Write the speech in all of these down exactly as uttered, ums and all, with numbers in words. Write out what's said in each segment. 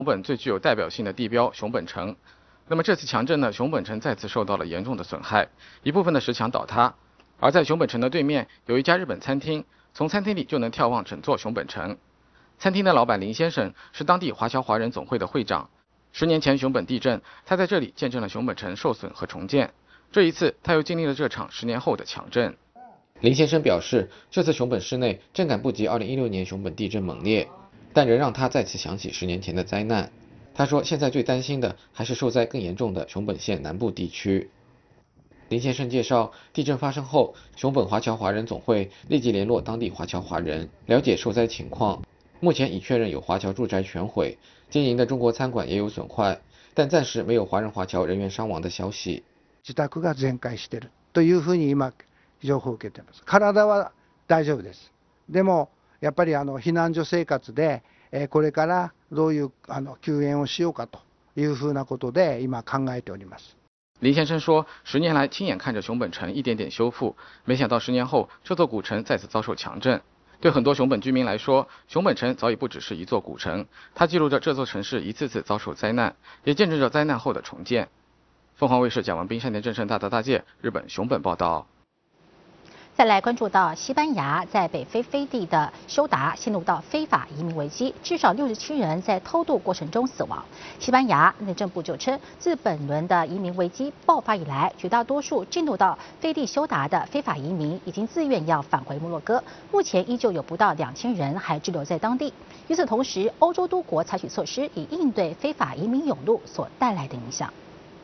熊本最具有代表性的地标熊本城。那么这次强震呢，熊本城再次受到了严重的损害，一部分的石墙倒塌。而在熊本城的对面有一家日本餐厅，从餐厅里就能眺望整座熊本城。餐厅的老板林先生是当地华侨华人总会的会长。十年前熊本地震，他在这里见证了熊本城受损和重建。这一次，他又经历了这场十年后的强震。林先生表示，这次熊本市内震感不及二零一六年熊本地震猛烈，但仍让他再次想起十年前的灾难。他说，现在最担心的还是受灾更严重的熊本县南部地区。林先生介绍，地震发生后，熊本华侨华人总会立即联络当地华侨华人，了解受灾情况。目前已确认有华侨住宅全毁，经营的中国餐馆也有损坏，但暂时没有华人华侨人员伤亡的消息。 自宅が全壊しているというふうに今情報を受けています。体は大丈夫です。でもやっぱりあの避難所生活で、えこれからどういうあの救援をしようかというふうなことで今考えております。 林先生说，十年来亲眼看着熊本城一点点修复，没想到十年后这座古城再次遭受强震。对很多熊本居民来说，熊本城早已不只是一座古城，它记录着这座城市一次次遭受灾难，也见证着灾难后的重建。凤凰卫视蒋文斌、山田正胜、大泽大介日本熊本报道。 再来关注到西班牙在北非飞地的休达陷入到非法移民危机，至少六十七人在偷渡过程中死亡。西班牙内政部就称，自本轮的移民危机爆发以来，绝大多数进入到飞地休达的非法移民已经自愿要返回摩洛哥，目前依旧有不到两千人还滞留在当地。与此同时，欧洲多国采取措施以应对非法移民涌入所带来的影响。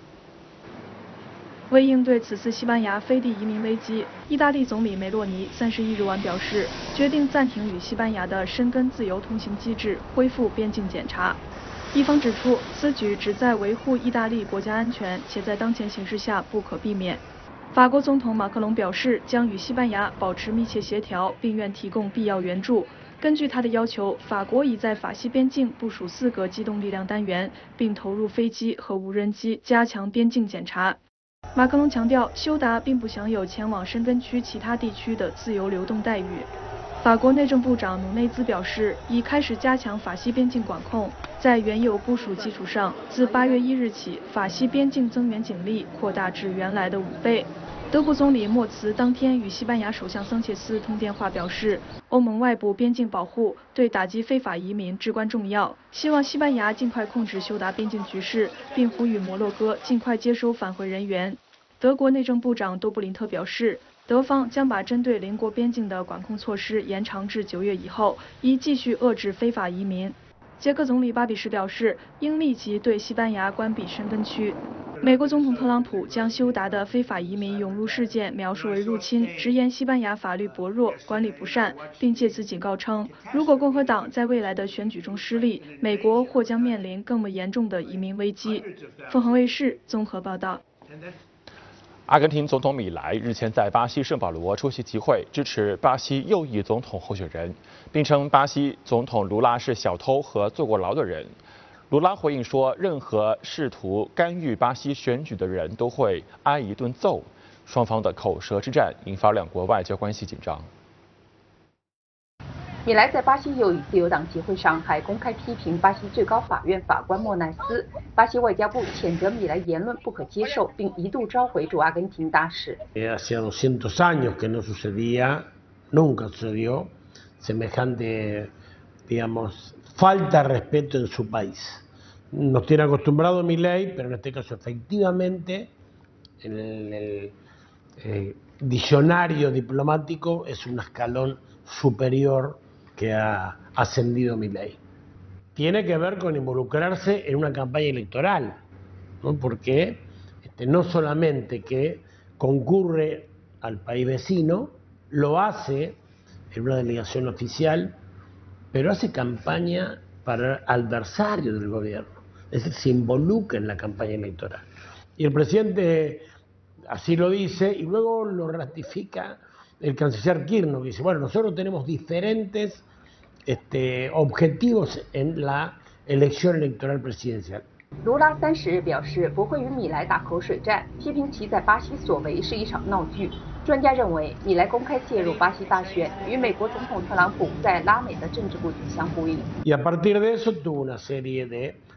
为应对此次西班牙飞地移民危机，意大利总理梅洛尼三十一日晚表示，决定暂停与西班牙的申根自由通行机制，恢复边境检查。一方指出，此举旨在维护意大利国家安全，且在当前形势下不可避免。法国总统马克龙表示，将与西班牙保持密切协调，并愿提供必要援助。根据他的要求，法国已在法西边境部署四个机动力量单元，并投入飞机和无人机，加强边境检查。马克龙强调，休达并不享有前往申根区其他地区的自由流动待遇。法国内政部长努内兹表示，已开始加强法西边境管控，在原有部署基础上，自八月一日起，法西边境增援警力扩大至原来的五倍。德国总理默茨当天与西班牙首相桑切斯通电话，表示欧盟外部边境保护对打击非法移民至关重要，希望西班牙尽快控制休达边境局势，并呼吁摩洛哥尽快接收返回人员。德国内政部长多布林特表示，德方将把针对邻国边境的管控措施延长至九月以后，以继续遏制非法移民。捷克总理巴比什表示，应立即对西班牙关闭申根区。美国总统特朗普将休达的非法移民涌入事件描述为入侵，直言西班牙法律薄弱、管理不善，并借此警告称，如果共和党在未来的选举中失利，美国或将面临更为严重的移民危机。凤凰卫视综合报道。 阿根廷总统米莱日前在巴西圣保罗出席集会，支持巴西右翼总统候选人，并称巴西总统卢拉是小偷和坐过牢的人。卢拉回应说，任何试图干预巴西选举的人都会挨一顿揍。双方的口舌之战引发两国外交关系紧张。 米莱在巴西右翼自由党集会上还公开批评巴西最高法院法官莫奈斯。巴西外交部谴责米莱言论不可接受，并一度召回驻阿根廷大使。 Hacía doscientos años que no sucedía, nunca sucedió semejante, digamos, falta de respeto en su país. Nos tiene acostumbrado Milei, pero en este caso efectivamente en el, el eh, diccionario diplomático es un escalón superior que ha ascendido Milei. Tiene que ver con involucrarse en una campaña electoral, ¿no? Porque este, no solamente que concurre al país vecino, lo hace en una delegación oficial, pero hace campaña para adversarios del gobierno, es decir, se involucra en la campaña electoral. Y el presidente así lo dice y luego lo ratifica el canciller Kirchner, que dice, bueno, nosotros tenemos diferentes este, objetivos en la elección electoral presidencial. 卢拉三十日表示不会与米莱打口水战，批评其在巴西所为是一场闹剧。 专家认为，米莱公开介入巴西大选，与美国总统特朗普在拉美的政治布局相呼应。 Y a partir de eso tuvo una serie de